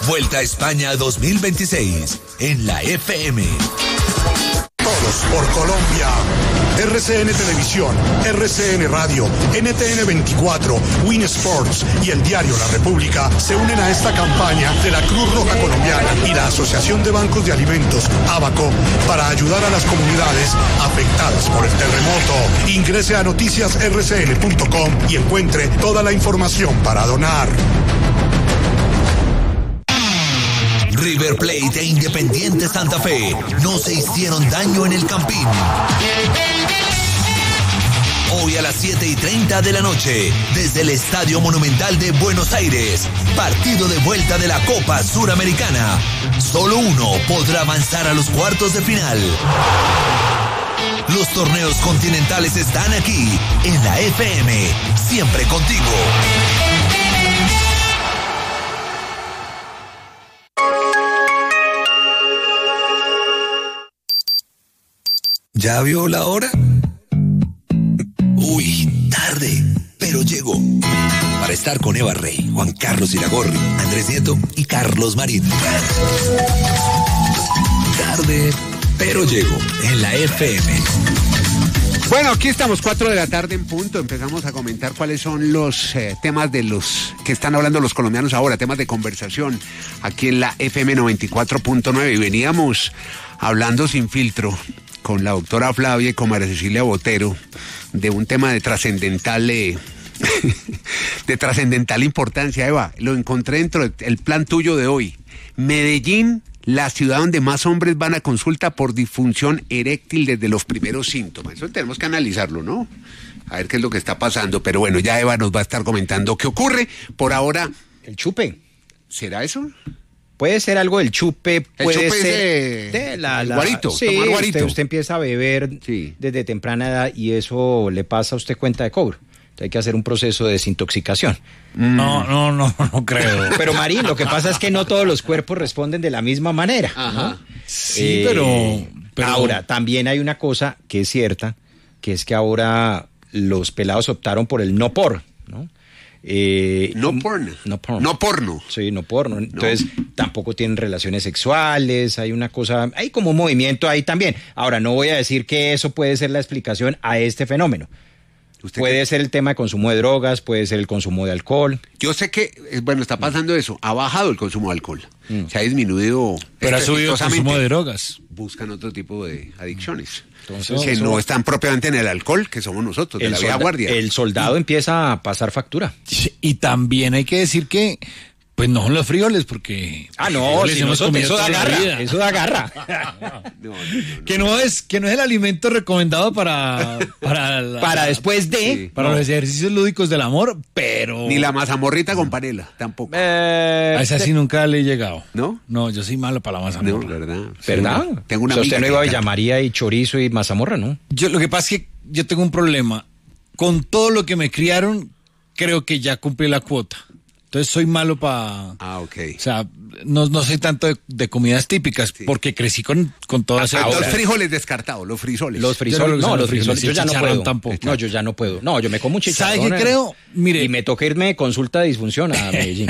Vuelta a España 2026 en la FM. Todos por Colombia. RCN Televisión, RCN Radio, NTN 24, Win Sports y el diario La República se unen a esta campaña de la Cruz Roja Colombiana y la Asociación de Bancos de Alimentos, ABACO, para ayudar a las comunidades afectadas por el terremoto. Ingrese a noticiasrcn.com y encuentre toda la información para donar. River Plate e Independiente Santa Fe no se hicieron daño en el Campín. Hoy a las 7:30 de la noche, desde el Estadio Monumental de Buenos Aires, partido de vuelta de la Copa Suramericana. Solo uno podrá avanzar a los cuartos de final. Los torneos continentales están aquí, en la FM, siempre contigo. ¿Ya vio la hora? Uy, tarde, pero llegó. Para estar con Eva Rey, Juan Carlos Iragorri, Andrés Nieto y Carlos Marín. Tarde, pero llegó en la FM. Bueno, aquí estamos, 4 de la tarde en punto. Empezamos a comentar cuáles son los temas de los que están hablando los colombianos ahora, temas de conversación aquí en la FM 94.9. Y veníamos hablando sin filtro con la doctora Flavia y con María Cecilia Botero de un tema de trascendental de trascendental importancia. Eva, lo encontré dentro del plan tuyo de hoy. Medellín, la ciudad donde más hombres van a consulta por disfunción eréctil desde los primeros síntomas. Eso tenemos que analizarlo, ¿no? A ver qué es lo que está pasando. Pero bueno, ya Eva nos va a estar comentando qué ocurre. Por ahora, el chupe. ¿Será eso? Puede ser algo del chupe, puede chupe ser de guarito, sí, tomar guarito. Usted empieza a beber desde temprana edad y eso le pasa a usted cuenta de cobro. Entonces hay que hacer un proceso de desintoxicación. No creo. Pero Marín, lo que pasa es que no todos los cuerpos responden de la misma manera. Ajá. ¿no? Sí, pero... Ahora, también hay una cosa que es cierta, que es que ahora los pelados optaron por el no por, ¿no? No porno. Sí, no porno. Entonces, tampoco tienen relaciones sexuales, hay una cosa, hay como un movimiento ahí también. Ahora, no voy a decir que eso puede ser la explicación a este fenómeno. Puede ser el tema de consumo de drogas, puede ser el consumo de alcohol. Yo sé que, bueno, está pasando eso. Ha bajado el consumo de alcohol. Se ha disminuido. Pero ha subido el consumo de drogas. Buscan otro tipo de adicciones. Entonces, que no están propiamente en el alcohol, que somos nosotros, de la vieja guardia. El soldado empieza a pasar factura. Y también hay que decir que pues no son los frijoles, porque... Si eso da garra. Eso da garra. No. Que no es el alimento recomendado para después de... Sí, para los ejercicios lúdicos del amor, pero... Ni la mazamorrita con panela, tampoco. A esa sí nunca le he llegado. ¿No? No, yo soy malo para la mazamorra. No, ¿verdad? ¿Verdad? Sí. Tengo una amiga. Usted no iba a Villa María y chorizo y mazamorra, ¿no? Lo que pasa es que yo tengo un problema. Con todo lo que me criaron, creo que ya cumplí la cuota. Entonces soy malo para... ok. O sea, no soy tanto de comidas típicas, porque crecí con todas esas... Los frijoles descartados, los frijoles. Los frijoles yo ya no puedo. Tampoco. No, yo ya no puedo. No, yo me como un chicharrón. ¿Sabe qué creo? Mire... Y me toca irme de consulta de disfunción a Medellín.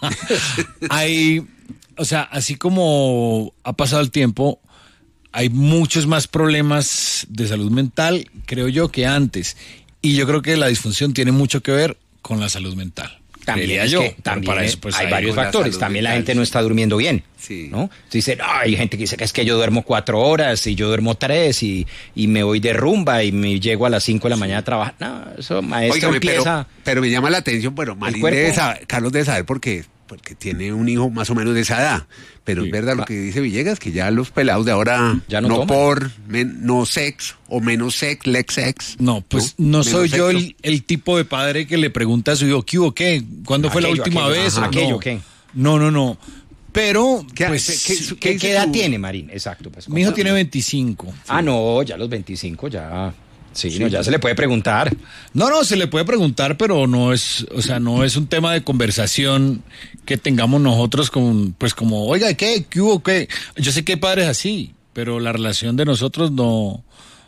Así como ha pasado el tiempo, hay muchos más problemas de salud mental, creo yo, que antes. Y yo creo que la disfunción tiene mucho que ver con la salud mental. También hay varios factores. También la gente no está durmiendo bien, ¿no? Dice, hay gente que dice que es que yo duermo 4 horas y yo duermo 3 y me voy de rumba y me llego a las 5 de la mañana a trabajar. No, eso, maestro, empieza... Pero me llama la atención, bueno, Carlos debe saber porque tiene un hijo más o menos de esa edad. Pero es verdad lo que dice Villegas, que ya los pelados de ahora ya no sex o menos sex, less sex. No, pues no soy yo el tipo de padre que le pregunta a su hijo, ¿qué hubo, qué? ¿Cuándo fue la última vez? ¿Qué? No. Pero, ¿qué edad tiene, Marín? Exacto. Pues, mi hijo tiene 25. No, ya los 25 ya... Sí, ya se le puede preguntar. No, se le puede preguntar, pero no es un tema de conversación que tengamos nosotros como, oiga, ¿qué hubo, qué? Yo sé que hay padres así, pero la relación de nosotros no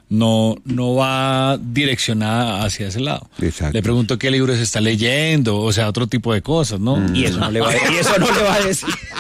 va direccionada hacia ese lado. Exacto. Le pregunto qué libros está leyendo, o sea, otro tipo de cosas, ¿no? Y eso no le va a decir.